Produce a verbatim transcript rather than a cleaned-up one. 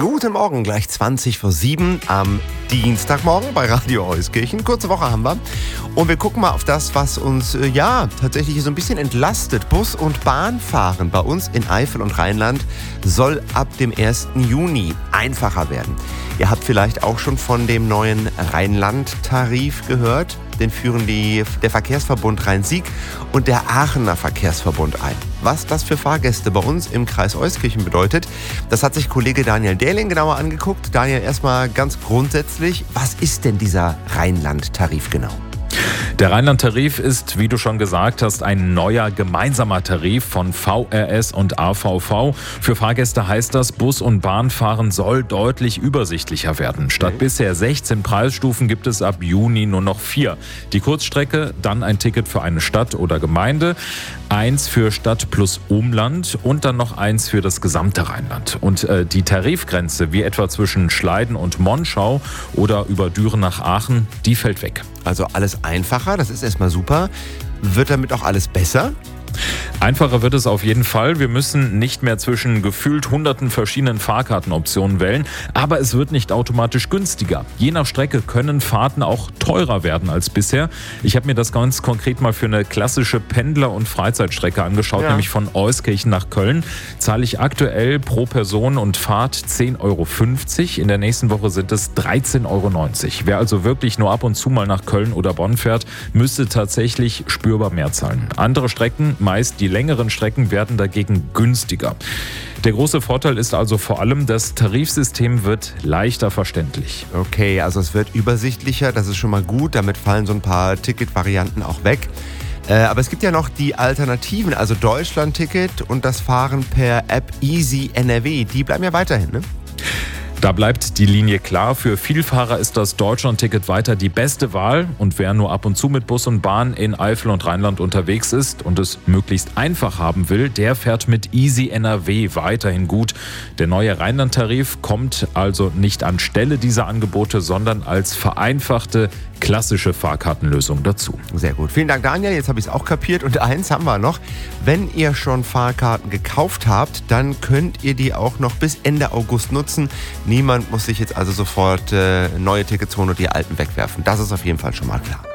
Guten Morgen, gleich zwanzig vor sieben am Dienstagmorgen bei Radio Euskirchen. Kurze Woche haben wir. Und wir gucken mal auf das, was uns äh, ja tatsächlich so ein bisschen entlastet. Bus- und Bahnfahren bei uns in Eifel und Rheinland soll ab dem ersten Juni einfacher werden. Ihr habt vielleicht auch schon von dem neuen Rheinland-Tarif gehört. Den führen die, der Verkehrsverbund Rhein-Sieg und der Aachener Verkehrsverbund ein. Was das für Fahrgäste bei uns im Kreis Euskirchen bedeutet, das hat sich Kollege Daniel Dähling genauer angeguckt. Daniel, erstmal ganz grundsätzlich, was ist denn dieser Rheinland-Tarif genau? Der Rheinland-Tarif ist, wie du schon gesagt hast, ein neuer gemeinsamer Tarif von V R S und A V V. Für Fahrgäste heißt das, Bus- und Bahnfahren soll deutlich übersichtlicher werden. Statt okay. bisher sechzehn Preisstufen gibt es ab Juni nur noch vier. Die Kurzstrecke, dann ein Ticket für eine Stadt oder Gemeinde, eins für Stadt plus Umland und dann noch eins für das gesamte Rheinland. Und äh, die Tarifgrenze, wie etwa zwischen Schleiden und Monschau oder über Düren nach Aachen, die fällt weg. Also alles einfacher, das ist erstmal super. Wird damit auch alles besser? Einfacher wird es auf jeden Fall. Wir müssen nicht mehr zwischen gefühlt hunderten verschiedenen Fahrkartenoptionen wählen, aber es wird nicht automatisch günstiger. Je nach Strecke können Fahrten auch teurer werden als bisher. Ich habe mir das ganz konkret mal für eine klassische Pendler- und Freizeitstrecke angeschaut, ja. nämlich von Euskirchen nach Köln. Zahle ich aktuell pro Person und Fahrt zehn Euro fünfzig. In der nächsten Woche sind es dreizehn Euro neunzig. Wer also wirklich nur ab und zu mal nach Köln oder Bonn fährt, müsste tatsächlich spürbar mehr zahlen. Andere Strecken, meist die längeren Strecken, werden dagegen günstiger. Der große Vorteil ist also vor allem, das Tarifsystem wird leichter verständlich. Okay, also es wird übersichtlicher, das ist schon mal gut. Damit fallen so ein paar Ticketvarianten auch weg. Äh, aber es gibt ja noch die Alternativen, also Deutschland-Ticket und das Fahren per App Easy N R W. Die bleiben ja weiterhin, ne? Da bleibt die Linie klar. Für Vielfahrer ist das Deutschland-Ticket weiter die beste Wahl. Und wer nur ab und zu mit Bus und Bahn in Eifel und Rheinland unterwegs ist und es möglichst einfach haben will, der fährt mit Easy N R W weiterhin gut. Der neue Rheinland-Tarif kommt also nicht anstelle dieser Angebote, sondern als vereinfachte klassische Fahrkartenlösung dazu. Sehr gut. Vielen Dank, Daniel. Jetzt habe ich es auch kapiert. Und eins haben wir noch. Wenn ihr schon Fahrkarten gekauft habt, dann könnt ihr die auch noch bis Ende August nutzen. Niemand muss sich jetzt also sofort äh, neue Tickets holen und die alten wegwerfen. Das ist auf jeden Fall schon mal klar.